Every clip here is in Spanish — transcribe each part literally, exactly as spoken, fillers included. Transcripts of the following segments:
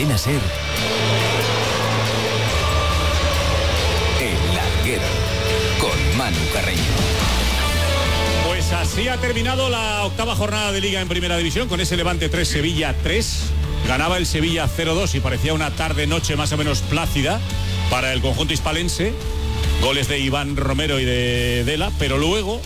Cadena SER, El Larguero, con Manu Carreño. Pues así ha terminado la octava jornada de Liga en Primera División, con ese Levante tres, Sevilla tres. Ganaba el Sevilla cero dos y parecía una tarde-noche más o menos plácida para el conjunto hispalense. Goles de Iván Romero y de Dela, pero luego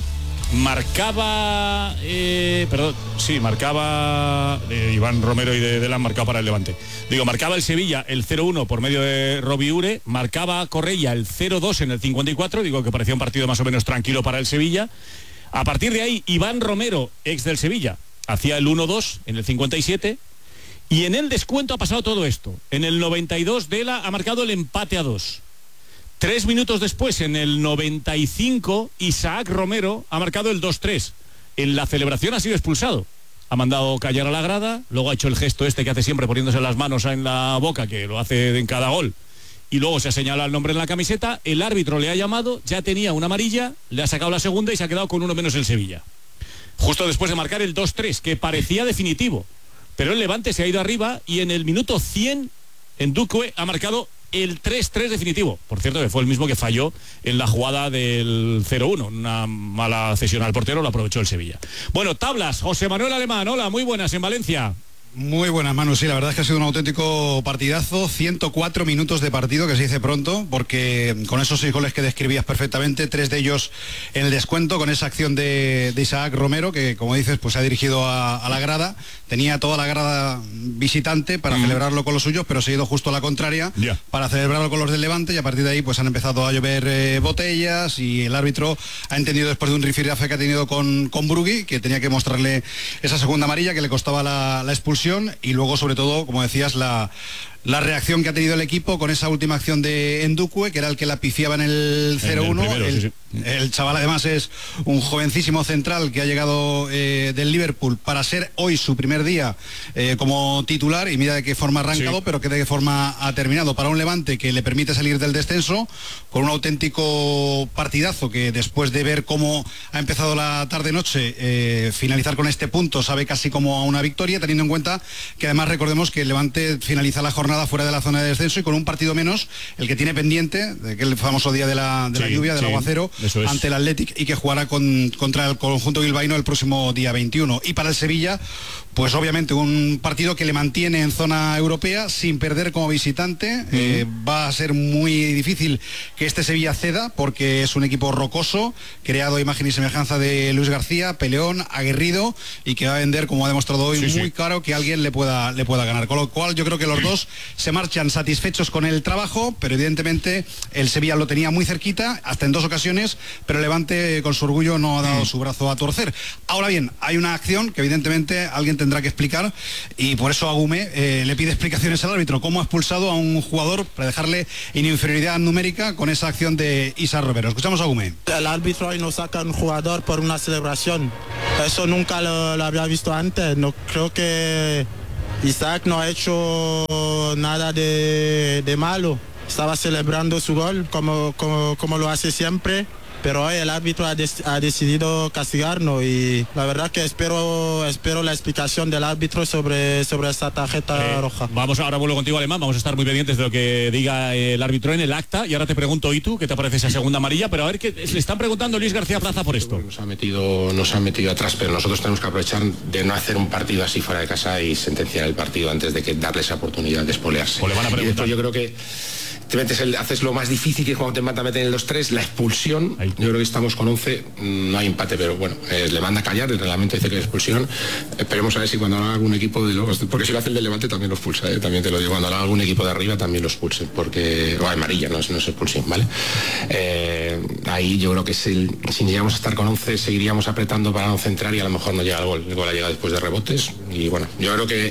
marcaba... Eh, perdón, sí, marcaba... Eh, Iván Romero y de Dela han marcado para el Levante. Digo, marcaba el Sevilla el cero uno por medio de Robiure, marcaba Correia el cero dos en el cincuenta y cuatro, digo que parecía un partido más o menos tranquilo para el Sevilla. A partir de ahí, Iván Romero, ex del Sevilla, hacía el uno dos en el cincuenta y siete. Y en el descuento ha pasado todo esto. En el noventa y dos, Dela ha marcado el empate a dos. Tres minutos después, en el noventa y cinco, Isaac Romero ha marcado el dos tres. En la celebración ha sido expulsado. Ha mandado callar a la grada, luego ha hecho el gesto este que hace siempre poniéndose las manos en la boca, que lo hace en cada gol. Y luego se ha señalado el nombre en la camiseta, el árbitro le ha llamado, ya tenía una amarilla, le ha sacado la segunda y se ha quedado con uno menos el Sevilla. Justo después de marcar el dos tres, que parecía definitivo. Pero el Levante se ha ido arriba y en el minuto cien, Ndukwe ha marcado el tres tres definitivo. Por cierto, que fue el mismo que falló en la jugada del cero uno. Una mala cesión al portero, lo aprovechó el Sevilla. Bueno, tablas, José Manuel Alemán, hola, muy buenas en Valencia. Muy buenas, Manu. Sí, la verdad es que ha sido un auténtico partidazo. ciento cuatro minutos de partido, que se dice pronto, porque con esos seis goles que describías perfectamente, tres de ellos en el descuento, con esa acción de, de Isaac Romero, que como dices, pues se ha dirigido a, a la grada. Tenía toda la grada visitante para mm. celebrarlo con los suyos, pero se ha ido justo a la contraria yeah. para celebrarlo con los del Levante, y a partir de ahí pues han empezado a llover eh, botellas, y el árbitro ha entendido, después de un rifirrafe que ha tenido con, con Brugui, que tenía que mostrarle esa segunda amarilla que le costaba la, la expulsión. Y luego, sobre todo, como decías, la, la reacción que ha tenido el equipo con esa última acción de Ndukwe, que era el que la pifiaba en el cero uno. El, el, sí, sí. el chaval además es un jovencísimo central que ha llegado eh, del Liverpool para ser hoy su primer día eh, como titular, y mira de qué forma ha arrancado, sí. pero que de qué forma ha terminado. Para un Levante que le permite salir del descenso con un auténtico partidazo, que después de ver cómo ha empezado la tarde-noche, eh, finalizar con este punto sabe casi como a una victoria, teniendo en cuenta que además recordemos que el Levante finaliza la jornada fuera de la zona de descenso y con un partido menos, el que tiene pendiente, de aquel famoso día de la, de la sí, lluvia, del sí, aguacero, ante el Athletic, y que jugará con, contra el conjunto bilbaíno el próximo día veintiuno. Y para el Sevilla, pues obviamente un partido que le mantiene en zona europea sin perder como visitante. Mm. Eh, va a ser muy difícil que este Sevilla ceda, porque es un equipo rocoso, creado a imagen y semejanza de Luis García, peleón, aguerrido, y que va a vender, como ha demostrado hoy, sí, muy sí. caro que alguien le pueda, le pueda ganar. Con lo cual yo creo que los dos se marchan satisfechos con el trabajo, pero evidentemente el Sevilla lo tenía muy cerquita, hasta en dos ocasiones, pero Levante con su orgullo no ha dado mm. su brazo a torcer. Ahora bien, hay una acción que evidentemente alguien tendrá que explicar, y por eso Agume eh, le pide explicaciones al árbitro, cómo ha expulsado a un jugador para dejarle en inferioridad numérica con esa acción de Isaac Romero. Escuchamos a Agume. El árbitro hoy no saca a un jugador por una celebración, eso nunca lo, lo había visto antes. No creo que Isaac no ha hecho nada de, de malo, estaba celebrando su gol como, como, como lo hace siempre, pero hoy el árbitro ha, des, ha decidido castigarnos, y la verdad que espero espero la explicación del árbitro sobre, sobre esta tarjeta eh, roja. Vamos, ahora vuelvo contigo, Alemán, vamos a estar muy pendientes de lo que diga el árbitro en el acta, y ahora te pregunto, ¿y tú qué te parece esa segunda amarilla? Pero a ver, que le están preguntando a Luis García Plaza por esto. Nos ha metido, nos ha metido atrás, pero nosotros tenemos que aprovechar de no hacer un partido así fuera de casa y sentenciar el partido antes de que darle esa oportunidad de espolearse. O le van a preguntar. Y yo creo que te metes el, haces lo más difícil, que cuando te mata meter en el dos tres, la expulsión. Ahí. Yo creo que estamos con once, no hay empate, pero bueno, eh, le manda a callar, el reglamento dice que es expulsión. Esperemos a ver si cuando haga algún equipo de luego, porque si lo hace el de Levante también lo expulsa, eh, también te lo digo, cuando haga algún equipo de arriba también lo expulse, porque o amarilla, no es, no es expulsión, ¿vale? Eh, ahí yo creo que si, si llegamos a estar con once, seguiríamos apretando para no centrar, y a lo mejor no llega el gol. El gol ha llegado después de rebotes, y bueno, yo creo que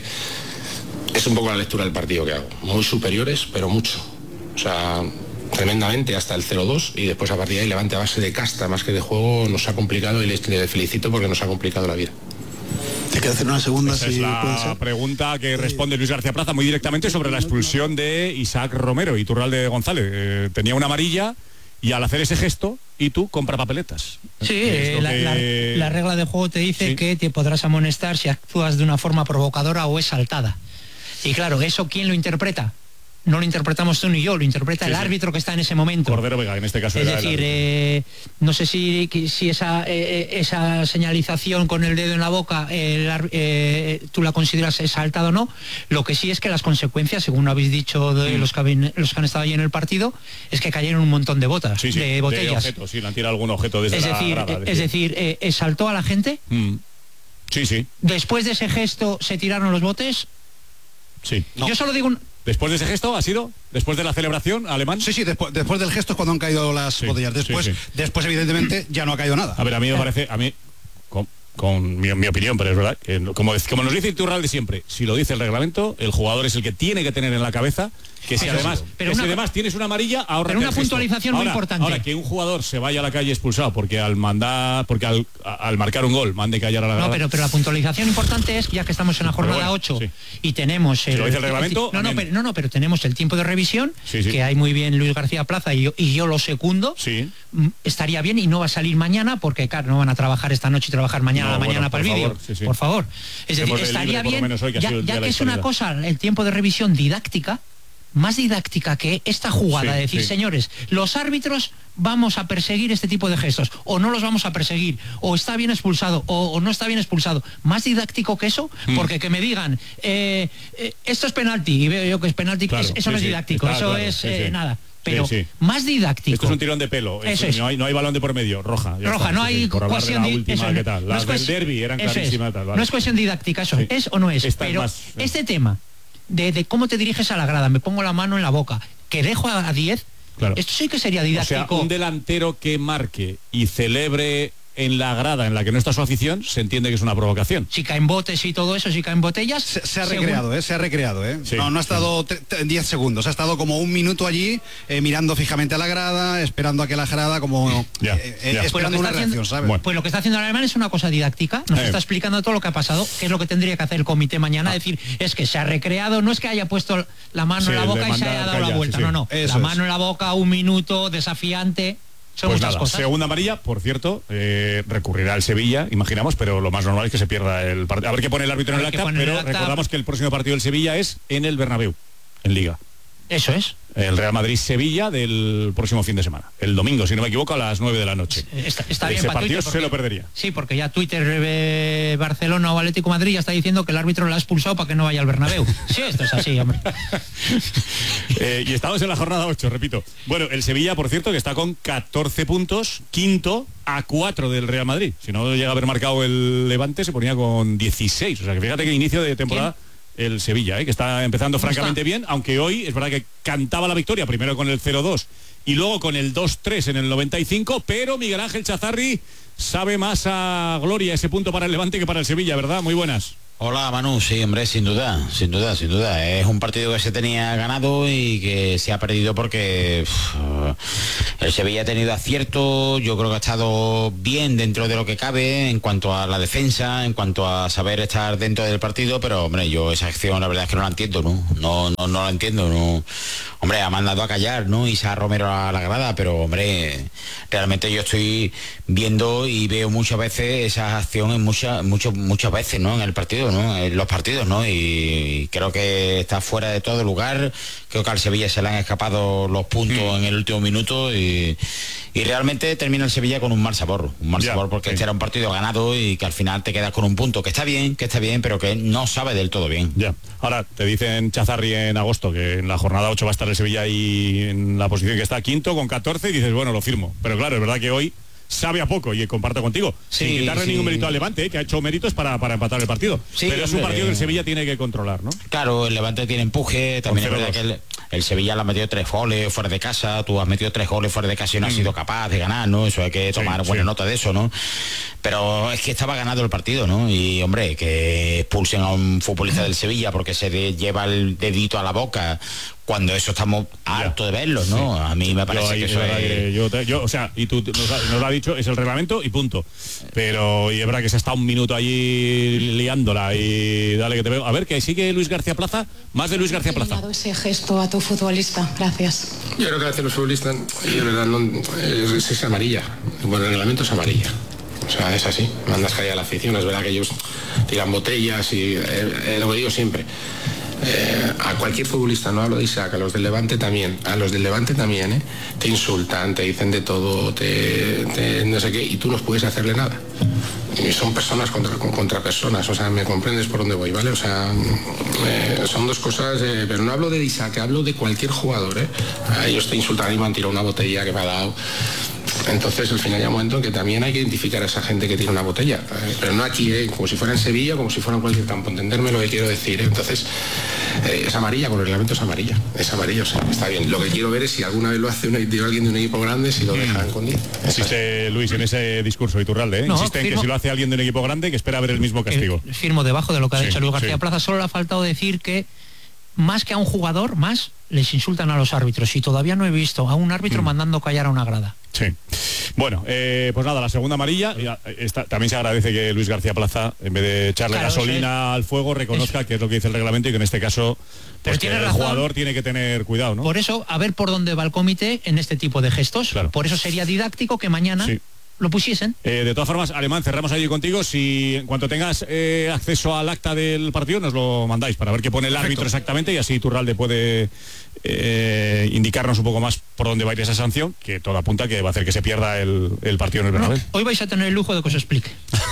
es un poco la lectura del partido que hago. Muy superiores, pero mucho. O sea, tremendamente hasta el cero dos, y después a partir de ahí Levante a base de casta más que de juego nos ha complicado, y les, les felicito porque nos ha complicado la vida. Te quiero hacer una segunda. Esa si es la pregunta que responde Luis García Plaza muy directamente sobre la expulsión de Isaac Romero y Turralde González. Eh, tenía una amarilla, y al hacer ese gesto, y tú compra papeletas. Sí, eh, la, que... la, la regla de juego te dice sí. que te podrás amonestar si actúas de una forma provocadora o exaltada. Y claro, ¿eso quién lo interpreta? No lo interpretamos tú ni yo, lo interpreta sí, el sí. árbitro que está en ese momento. Cordero Vega, en este caso. Es era decir, eh, no sé si, si esa, eh, esa señalización con el dedo en la boca eh, eh, tú la consideras exaltada o no. Lo que sí es que las consecuencias, según habéis dicho de mm. los, que habéis, los que han estado ahí en el partido, es que cayeron un montón de botas, sí, sí, de botellas. De objetos, sí, le han tirado algún objeto desde es la decir, grada. Es decir, eh, exaltó a la gente. Mm. Sí, sí. Después de ese gesto se tiraron los botes. Sí. No. Yo solo digo un... ¿Después de ese gesto ha sido? ¿Después de la celebración alemán? Sí, sí, después, después del gesto es cuando han caído las sí, botellas. Después, sí, sí. después evidentemente, ya no ha caído nada. A ver, a mí me parece, a mí, con, con mi, mi opinión, pero es verdad, que como, como nos dice Iturralde siempre, si lo dice el reglamento, el jugador es el que tiene que tener en la cabeza que si además, pero que una, si además tienes una amarilla, ahorra. Pero una puntualización ahora, muy importante. Ahora, que un jugador se vaya a la calle expulsado porque al mandar, porque al, al marcar un gol mande callar a la grada. No, pero, pero la puntualización importante es, ya que estamos en la jornada bueno, ocho sí. y tenemos el, si lo dice el reglamento, no, no, pero, no, no, pero tenemos el tiempo de revisión, sí, sí. que hay muy bien Luis García Plaza y yo, y yo lo secundo, sí. estaría bien y no va a salir mañana porque, claro, no van a trabajar esta noche y trabajar mañana no, a la mañana bueno, para el vídeo. Sí, sí. Por favor. Es decir, estaría bien, hoy, que ya, ya que es una cosa, el tiempo de revisión didáctica, más didáctica que esta jugada, sí, de decir, sí. señores, los árbitros vamos a perseguir este tipo de gestos, o no los vamos a perseguir, o está bien expulsado, o, o no está bien expulsado. Más didáctico que eso, mm. porque que me digan, eh, eh, esto es penalti, y veo yo que es penalti, claro, es, eso sí, no es didáctico, está, eso claro, es sí, eh, sí. nada. Pero sí, sí. más didáctico. Esto es un tirón de pelo. Eso es. No hay, no hay balón de por medio. Roja. Roja, está, no sí, hay sí, por cuestión de la última, ¿qué tal? Las no del derbi eran clarísimas. Es. Tal, vale. No es cuestión didáctica, eso sí. es o no es. Esta pero es más, sí. este tema de, de cómo te diriges a la grada, me pongo la mano en la boca, que dejo a diez, claro. esto sí que sería didáctico. O sea, un delantero que marque y celebre en la grada en la que no está su afición, se entiende que es una provocación. Si caen botes y todo eso, si caen botellas... Se, se ha recreado, ¿eh? Se ha recreado, ¿eh? Sí, no, no ha estado diez segundos, ha estado como un minuto allí, eh, mirando fijamente a la grada, esperando a que la grada como... Ya, eh, ya. Esperando pues una reacción, haciendo, ¿sabes? Bueno. Pues lo que está haciendo el alemán es una cosa didáctica, nos eh. está explicando todo lo que ha pasado, que es lo que tendría que hacer el comité mañana, ah. es decir, es que se ha recreado, no es que haya puesto la mano sí, en la boca y se haya dado callar, la vuelta, sí, sí. no, no, eso la mano es. en la boca, un minuto, desafiante... Son pues muchas nada, cosas. Segunda amarilla, por cierto, eh, recurrirá al Sevilla, imaginamos, pero lo más normal es que se pierda el partido. A ver qué pone el árbitro en el acta, pero el acta... recordamos que el próximo partido del Sevilla es en el Bernabéu, en Liga. Eso es. El Real Madrid-Sevilla del próximo fin de semana. El domingo, si no me equivoco, a las nueve de la noche. Está, está bien Ese para partido Twitter porque, se lo perdería. Sí, porque ya Twitter, eh, Barcelona o Atlético Madrid ya está diciendo que el árbitro lo ha expulsado para que no vaya al Bernabéu. Sí, esto es así, hombre. eh, y estamos en la jornada ocho, repito. Bueno, el Sevilla, por cierto, que está con catorce puntos, quinto a cuatro del Real Madrid. Si no llega a haber marcado el Levante, se ponía con dieciséis. O sea, que fíjate que inicio de temporada... ¿Quién? El Sevilla, ¿eh? que está empezando francamente está? bien, aunque hoy es verdad que cantaba la victoria, primero con el cero dos y luego con el dos tres en el noventa y cinco, pero Miguel Ángel Chazarri sabe más a gloria ese punto para el Levante que para el Sevilla, ¿verdad? Muy buenas. Hola Manu, sí, hombre, sin duda, sin duda, sin duda. Es un partido que se tenía ganado y que se ha perdido porque uff, el Sevilla ha tenido acierto, yo creo que ha estado bien dentro de lo que cabe en cuanto a la defensa, en cuanto a saber estar dentro del partido, pero hombre, yo esa acción la verdad es que no la entiendo, ¿no? No, no, no la entiendo, no. Hombre, ha mandado a callar, ¿no? Isa Romero a la grada, pero hombre, realmente yo estoy viendo y veo muchas veces esa acción en muchas, muchas, muchas veces, ¿no? En el partido. ¿no? En los partidos, ¿no? Y creo que está fuera de todo lugar. Creo que al Sevilla se le han escapado los puntos mm. en el último minuto y, y realmente termina el Sevilla con un mal sabor, un mal ya, sabor porque sí. este era un partido ganado y que al final te quedas con un punto que está bien, que está bien, pero que no sabe del todo bien. Ya. Ahora te dicen Chazarri en agosto que en la jornada ocho va a estar el Sevilla y en la posición que está quinto con catorce y dices, bueno, lo firmo. Pero claro, es verdad que hoy sabe a poco y comparto contigo, sí, sin quitarle sí. ningún mérito al Levante, ¿eh? que ha hecho méritos para, para empatar el partido, sí, pero es un partido que el Sevilla tiene que controlar, ¿no? Claro, el Levante tiene empuje, también es verdad que el, el Sevilla le ha metido tres goles fuera de casa, tú has metido tres goles fuera de casa y no mm. has sido capaz de ganar, ¿no? Eso hay que tomar sí, buena sí. nota de eso, ¿no? Pero es que estaba ganado el partido, ¿no? Y hombre, que expulsen a un futbolista del Sevilla porque se de, lleva el dedito a la boca cuando eso estamos hartos de verlo, ¿no? Sí. A mí me parece yo, que eso es... Que yo, te, yo, o sea, y tú nos, nos lo has dicho, es el reglamento y punto. Pero y es verdad que se ha estado un minuto allí liándola y dale que te veo. A ver, que sigue Luis García Plaza, más de Luis García Plaza. Ese gesto a tu futbolista, gracias. Yo creo que hace los futbolistas, yo de verdad, no, es, es amarilla. Bueno, el reglamento es amarilla. O sea, es así, mandas callar a la afición, es verdad que ellos tiran botellas y es lo que digo siempre. eh, a cualquier futbolista, no hablo de Isaac, a los del Levante también, a los del Levante también, ¿eh? Te insultan, te dicen de todo, te, te no sé qué, y tú no puedes hacerle nada. Y son personas contra, contra personas, o sea, me comprendes por dónde voy, ¿vale? O sea, eh, son dos cosas, eh, pero no hablo de Isaac, hablo de cualquier jugador, ¿eh? A ellos te insultan y me han tirado una botella que me ha dado. Entonces, al final hay un momento en que también hay que identificar a esa gente que tiene una botella, eh, pero no aquí, eh, como si fuera en Sevilla, como si fuera en cualquier campo, entenderme lo que quiero decir, ¿eh? Entonces, eh, es amarilla, con el reglamento es amarilla, es amarilla, o sea, está bien. Lo que quiero ver es si alguna vez lo hace un, alguien de un equipo grande, si lo dejan con diez. Insiste Luis en ese discurso Iturralde, ¿eh? No, insiste firmo, en que si lo hace alguien de un equipo grande, que espera ver el mismo castigo. Eh, firmo debajo de lo que ha sí, dicho Luis García sí. Plaza, solo le ha faltado decir que más que a un jugador, más les insultan a los árbitros, y todavía no he visto a un árbitro mm. mandando callar a una grada. Sí. Bueno, eh, pues nada, la segunda amarilla. Esta, también se agradece que Luis García Plaza, en vez de echarle claro, gasolina sí. al fuego, reconozca eso. que es lo que dice el reglamento y que en este caso pues que el razón. jugador tiene que tener cuidado, ¿no? Por eso, a ver por dónde va el comité en este tipo de gestos. Claro. Por eso sería didáctico que mañana... Sí. lo pusiesen. Eh, de todas formas, Alemán, cerramos allí contigo. Si en cuanto tengas eh, acceso al acta del partido, nos lo mandáis para ver qué pone el Perfecto. árbitro exactamente, y así Iturralde puede eh, indicarnos un poco más por dónde va a ir esa sanción, que todo apunta que va a hacer que se pierda el, el partido en el Bernabéu. No, hoy vais a tener el lujo de que os explique.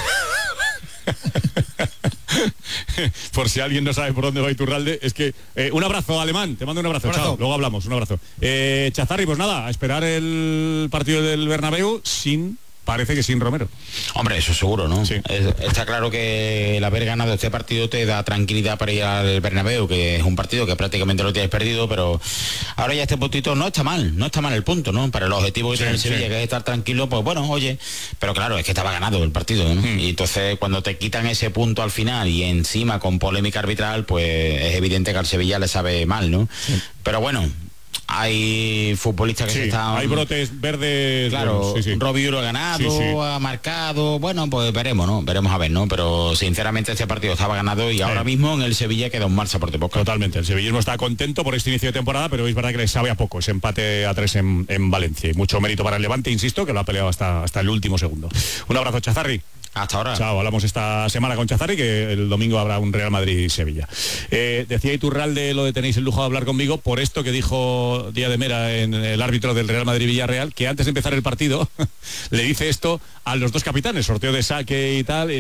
Por si alguien no sabe por dónde va Iturralde, es que eh, un abrazo, Alemán, te mando un abrazo, un abrazo. Chao, luego hablamos, un abrazo. eh, Chazarri, pues nada, a esperar el partido del Bernabéu sin... Parece que sin Romero. Hombre, eso seguro, ¿no? Sí. Está claro que el haber ganado este partido te da tranquilidad para ir al Bernabéu, que es un partido que prácticamente lo tienes perdido, pero ahora ya este puntito no está mal, no está mal el punto, ¿no? Para el objetivo que sí, tiene el Sevilla, sí. que es estar tranquilo, pues bueno, oye, pero claro, es que estaba ganado el partido, ¿no? Mm. Y entonces cuando te quitan ese punto al final y encima con polémica arbitral, pues es evidente que al Sevilla le sabe mal, ¿no? Sí. Pero bueno, hay futbolistas que sí, se están... hay brotes verdes... Claro, bueno, sí, sí. Robiuro ha ganado, sí, sí. ha marcado... Bueno, pues veremos, ¿no? Veremos a ver, ¿no? Pero sinceramente este partido estaba ganado y sí. ahora mismo en el Sevilla queda un marcha por Tepoca. Totalmente, el sevillismo está contento por este inicio de temporada, pero es verdad que le sabe a poco ese empate a tres en, en Valencia. Y mucho mérito para el Levante, insisto, que lo ha peleado hasta, hasta el último segundo. Un abrazo, Chazarri. Hasta ahora. Chao, hablamos esta semana con Chazarri, que el domingo habrá un Real Madrid-Sevilla. Eh, decía Iturralde lo de tenéis el lujo de hablar conmigo, por esto que dijo Díaz de Mera, en el árbitro del Real Madrid-Villarreal, que antes de empezar el partido le dice esto a los dos capitanes, sorteo de saque y tal, eh,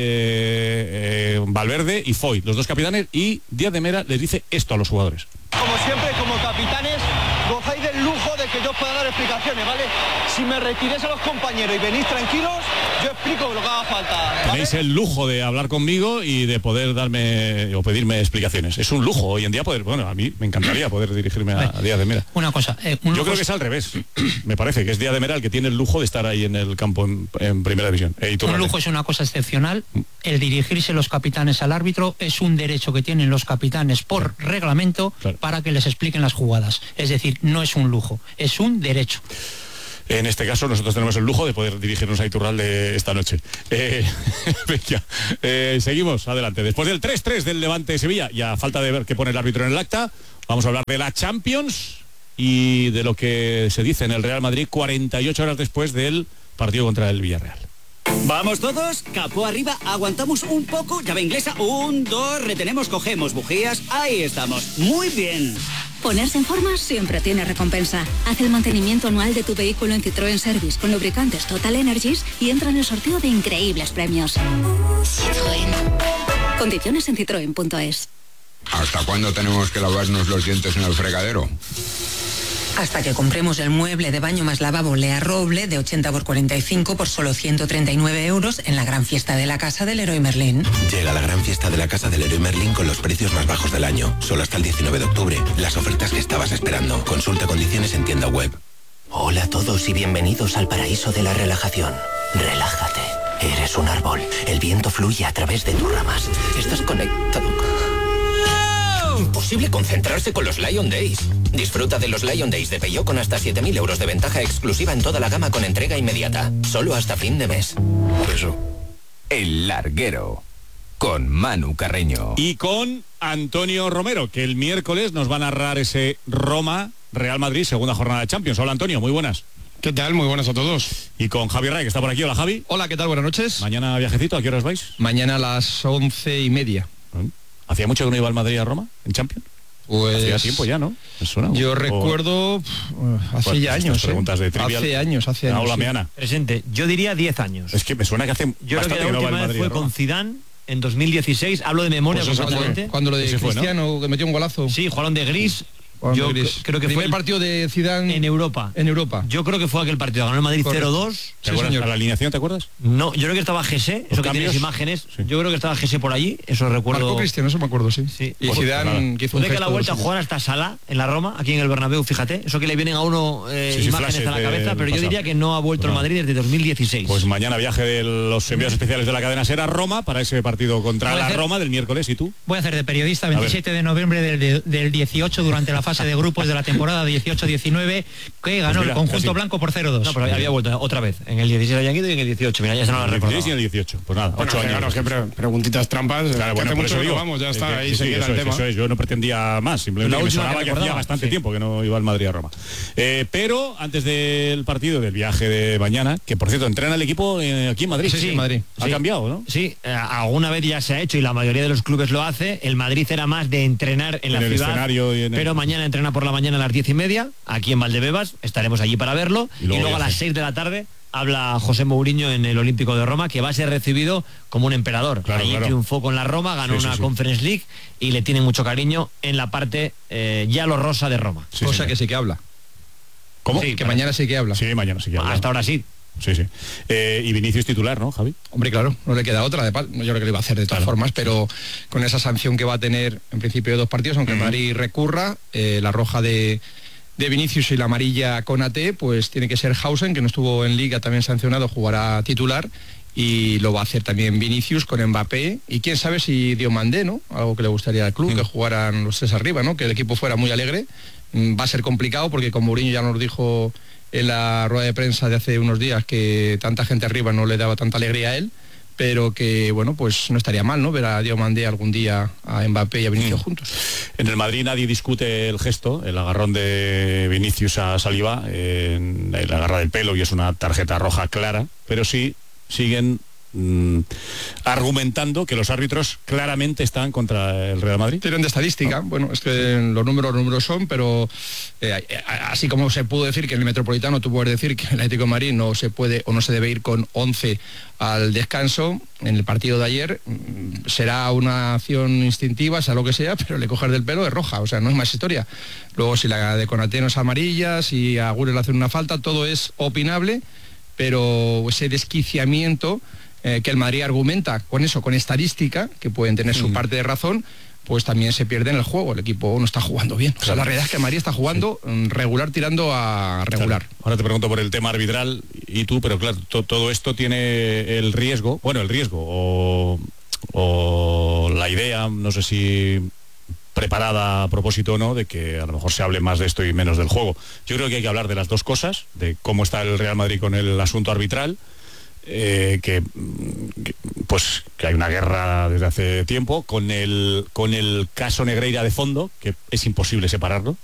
eh, Valverde y Foyt, los dos capitanes, y Díaz de Mera les dice esto a los jugadores. Como siempre, como capitanes, gozáis del lujo de que yo os pueda dar explicaciones, ¿vale? Si me retiréis a los compañeros y venís tranquilos, yo explico lo que haga falta, ¿vale? Tenéis el lujo de hablar conmigo y de poder darme o pedirme explicaciones. Es un lujo hoy en día poder, bueno, a mí me encantaría poder dirigirme a, a Díaz de Mera. Una cosa, eh, un yo creo que es al revés. Me parece que es Díaz de Mera el que tiene el lujo de estar ahí en el campo en, en primera división. Eh, un lujo es una cosa excepcional. El dirigirse los capitanes al árbitro es un derecho que tienen los capitanes por claro. reglamento claro. para que les expliquen las jugadas. Es decir, no es un lujo, es un derecho. En este caso nosotros tenemos el lujo de poder dirigirnos a Iturralde esta noche. Eh, venga, eh, seguimos adelante. Después del tres tres del Levante-Sevilla, y a falta de ver qué pone el árbitro en el acta, vamos a hablar de la Champions y de lo que se dice en el Real Madrid cuarenta y ocho horas después del partido contra el Villarreal. Vamos todos, capó arriba, aguantamos un poco, llave inglesa, un, dos, retenemos, cogemos bujías, ahí estamos, muy bien. Ponerse en forma siempre tiene recompensa. Haz el mantenimiento anual de tu vehículo en Citroën Service con lubricantes Total Energies y entra en el sorteo de increíbles premios. Citroën. Condiciones en citroen punto es. ¿Hasta cuándo tenemos que lavarnos los dientes en el fregadero? Hasta que compremos el mueble de baño más lavabo Lea Roble de ochenta por cuarenta y cinco por solo ciento treinta y nueve euros en la gran fiesta de la casa del Leroy Merlin. Llega la gran fiesta de la casa del Leroy Merlin con los precios más bajos del año. Solo hasta el diecinueve de octubre. Las ofertas que estabas esperando. Consulta condiciones en tienda web. Hola a todos y bienvenidos al paraíso de la relajación. Relájate. Eres un árbol. El viento fluye a través de tus ramas. Estás conectado. Imposible concentrarse con los Lion Days. Disfruta de los Lion Days de Peugeot con hasta siete mil euros de ventaja exclusiva en toda la gama con entrega inmediata. Solo hasta fin de mes. Eso. El Larguero. Con Manu Carreño. Y con Antonio Romero, que el miércoles nos va a narrar ese Roma Real Madrid, segunda jornada de Champions. Hola Antonio, muy buenas. ¿Qué tal? Muy buenas a todos. Y con Javi Ray, que está por aquí. Hola Javi. Hola, ¿qué tal? Buenas noches. Mañana viajecito, ¿a qué horas vais? Mañana a las once y media. ¿Hacía mucho que no iba al Madrid a Roma, en Champions? Pues hacía tiempo ya, ¿no? ¿Me suena? Yo o, recuerdo pff, hace pues, ya años. Preguntas ¿eh? de trivial. Hace años, hace años. Hola, sí. Meana. Presente. Yo diría diez años. Es que me suena que hace Yo creo que la que no última va el vez Madrid, fue ¿no? con Zidane en dos mil dieciséis. Hablo de memoria Pues completamente. Cuando lo de Ese Cristiano, fue, ¿no? que metió un golazo. Sí, jugaron de gris. Jugaron Yo de gris. creo que Primer fue el partido de Zidane en Europa. En Europa. Yo creo que fue aquel partido. Ganó el Madrid cero dos. ¿Te acuerdas? ¿A la alineación te acuerdas? No, yo creo que estaba G S, eso que tienes imágenes. Sí. Yo creo que estaba G S por allí, eso recuerdo. Marcó Cristiano, eso me acuerdo, sí. sí. Y pues, Zidane que hizo Puede un que la vuelta a jugar hasta Sala en la Roma, aquí en el Bernabéu, fíjate, eso que le vienen a uno eh, sí, sí, imágenes a la cabeza, de, pero yo diría que no ha vuelto el Madrid desde dos mil dieciséis. Pues mañana viaje de los enviados especiales de la cadena SER a Roma para ese partido contra la hacer, Roma del miércoles. ¿Y tú? Voy a hacer de periodista veintisiete de noviembre del, del dieciocho durante la fase de grupos de la temporada dieciocho diecinueve que ganó pues mira, el conjunto casi. blanco por cero dos. No, pero había vuelto otra vez. En el dieciséis habían ido y en el dieciocho. Mira, ya se no la recordaba. En el dieciocho. Pues nada, bueno, ocho años. Claro, que pre preguntitas trampas. Claro, bueno, hace por mucho eso digo, vamos, ya está, que, ahí sí, se sí, queda eso el es, tema. Eso es, yo no pretendía más, simplemente que me sonaba que, que hacía bastante sí. tiempo que no iba al Madrid a Roma. Eh, pero antes del partido, del viaje de mañana, que por cierto, entrena el equipo eh, aquí en Madrid. Sí, sí, en Madrid. Ha sí. cambiado, ¿no? Sí, eh, alguna vez ya se ha hecho y la mayoría de los clubes lo hace. El Madrid era más de entrenar en, en la el ciudad, escenario y en el... pero mañana entrena por la mañana a las diez y media, aquí en Valdebebas, estaremos allí para verlo, y luego, y luego a las seis de la tarde habla José Mourinho en el Olímpico de Roma, que va a ser recibido como un emperador. Claro, Allí claro. triunfó con la Roma, ganó sí, sí, una sí. Conference League y le tiene mucho cariño en la parte eh, ya lo rosa de Roma. Sí, Cosa señor. que sí que habla. ¿Cómo? Sí, que mañana sí que habla. Sí, mañana sí que habla. Hasta ahora sí. Sí, sí. Eh, y Vinicius titular, ¿no, Javi? Hombre, claro, no le queda otra. De yo creo que lo iba a hacer de todas claro. formas, pero con esa sanción que va a tener en principio de dos partidos, aunque uh-huh. Madrid recurra, eh, la roja de... de Vinicius y la amarilla Konaté, pues tiene que ser Hausen, que no estuvo en Liga también sancionado, jugará titular, y lo va a hacer también Vinicius con Mbappé, y quién sabe si Diomandé, ¿no? Algo que le gustaría al club, mm. que jugaran los tres arriba, ¿no? Que el equipo fuera muy alegre. Va a ser complicado porque con Mourinho ya nos dijo en la rueda de prensa de hace unos días que tanta gente arriba no le daba tanta alegría a él, pero que, bueno, pues no estaría mal, ¿no? Ver a Diomandé algún día a Mbappé y a Vinicius mm. juntos. En el Madrid nadie discute el gesto, el agarrón de Vinicius a Saliba, eh, el agarra del pelo y es una tarjeta roja clara, pero sí siguen mmm, argumentando que los árbitros claramente están contra el Real Madrid. Tienen de estadística, ¿no? Bueno, es que los números los números son, pero eh, así como se pudo decir que en el Metropolitano, tú puedes decir que el Atlético de Madrid no se puede o no se debe ir con once al descanso, en el partido de ayer será una acción instintiva, sea lo que sea, pero le coger del pelo es roja, o sea, no es más historia. Luego si la de Konaté no es amarilla, si a Agüero le hacen una falta, todo es opinable, pero ese desquiciamiento eh, que el Madrid argumenta con eso, con estadística, que pueden tener su parte de razón, pues también se pierde en el juego, el equipo no está jugando bien. O sea, la realidad es que el Madrid está jugando sí. regular tirando a regular. Claro. Ahora te pregunto por el tema arbitral y tú, pero claro, to todo esto tiene el riesgo, bueno, el riesgo o, o la idea, no sé si preparada a propósito o no, de que a lo mejor se hable más de esto y menos del juego. Yo creo que hay que hablar de las dos cosas, de cómo está el Real Madrid con el asunto arbitral, Eh, que, que pues que hay una guerra desde hace tiempo con el con el caso Negreira de fondo, que es imposible separarlo.